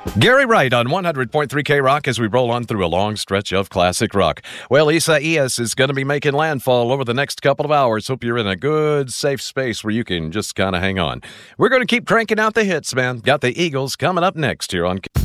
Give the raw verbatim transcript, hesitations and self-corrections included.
Gary Wright on one hundred point three K Rock as we roll on through a long stretch of classic rock. Well, Isaias is going to be making landfall over the next couple of hours. Hope you're in a good, safe space where you can just kind of hang on. We're going to keep cranking out the hits, man. Got the Eagles coming up next here on